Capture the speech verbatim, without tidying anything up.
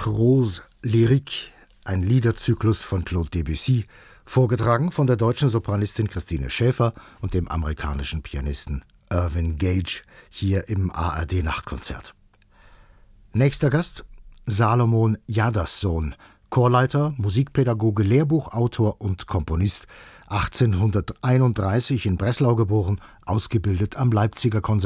Prose Lyrique, ein Liederzyklus von Claude Debussy, vorgetragen von der deutschen Sopranistin Christine Schäfer und dem amerikanischen Pianisten Irvin Gage, hier im A R D-Nachtkonzert. Nächster Gast: Salomon Jadassohn, Chorleiter, Musikpädagoge, Lehrbuchautor und Komponist, achtzehnhunderteinunddreißig in Breslau geboren, ausgebildet am Leipziger Konservatorium